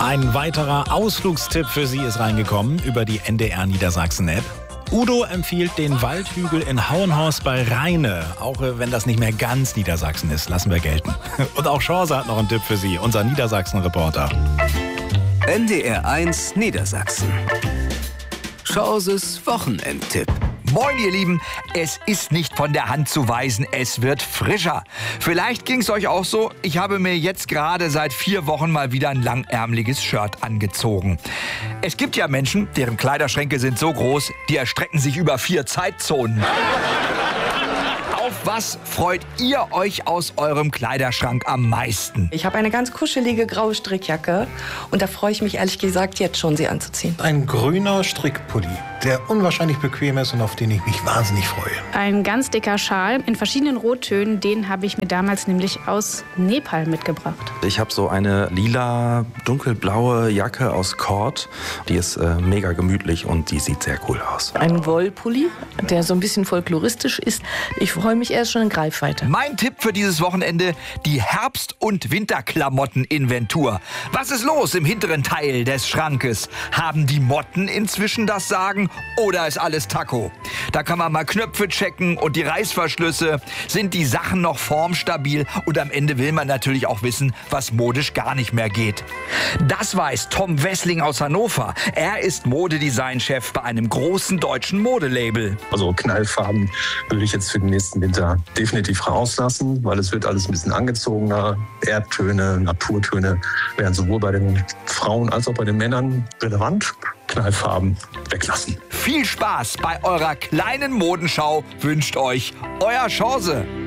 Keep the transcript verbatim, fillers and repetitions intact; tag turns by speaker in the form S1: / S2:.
S1: Ein weiterer Ausflugstipp für Sie ist reingekommen über die N D R Niedersachsen-App. Udo empfiehlt den Waldhügel in Hauenhorst bei Rheine, auch wenn das nicht mehr ganz Niedersachsen ist, lassen wir gelten. Und auch Chance hat noch einen Tipp für Sie, unser Niedersachsen-Reporter.
S2: N D R eins Niedersachsen. Chauses Wochenendtipp.
S3: Moin, ihr Lieben. Es ist nicht von der Hand zu weisen, es wird frischer. Vielleicht ging es euch auch so. Ich habe mir jetzt gerade seit vier Wochen mal wieder ein langärmeliges Shirt angezogen. Es gibt ja Menschen, deren Kleiderschränke sind so groß, die erstrecken sich über vier Zeitzonen. Auf was freut ihr euch aus eurem Kleiderschrank am meisten?
S4: Ich habe eine ganz kuschelige graue Strickjacke und da freue ich mich ehrlich gesagt jetzt schon, sie anzuziehen.
S5: Ein grüner Strickpulli, der unwahrscheinlich bequem ist und auf den ich mich wahnsinnig freue.
S6: Ein ganz dicker Schal in verschiedenen Rottönen, den habe ich mir damals nämlich aus Nepal mitgebracht.
S7: Ich habe so eine lila, dunkelblaue Jacke aus Cord. Die ist äh, mega gemütlich und die sieht sehr cool aus.
S8: Ein Wollpulli, der so ein bisschen folkloristisch ist. Ich freue mich erst schon in Greifweite.
S3: Mein Tipp für dieses Wochenende, die Herbst- und Winterklamotten-Inventur. Was ist los im hinteren Teil des Schrankes? Haben die Motten inzwischen das Sagen oder ist alles Taco? Da kann man mal Knöpfe checken und die Reißverschlüsse. Sind die Sachen noch formstabil? Und am Ende will man natürlich auch wissen, was modisch gar nicht mehr geht. Das weiß Tom Wessling aus Hannover. Er ist Modedesignchef bei einem großen deutschen Modelabel.
S9: Also Knallfarben würde ich jetzt für den nächsten Winter definitiv rauslassen, weil es wird alles ein bisschen angezogener. Erdtöne, Naturtöne werden sowohl bei den Frauen als auch bei den Männern relevant. Knallfarben weglassen.
S3: Viel Spaß bei eurer kleinen Modenschau wünscht euch euer Chance.